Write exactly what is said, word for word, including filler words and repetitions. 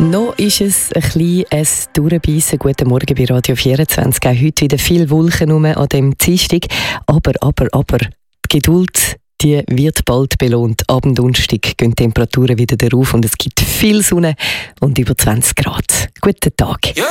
Noch ist es ein bisschen ein Durchbeissen. Guten Morgen bei Radio vierundzwanzig. Auch heute wieder viel Wolken rum an dem Dienstag. Aber, aber, aber, die Geduld, die wird bald belohnt. Ab Donnerstag gehen die Temperaturen wieder rauf und es gibt viel Sonne und über zwanzig Grad. Guten Tag. Yeah.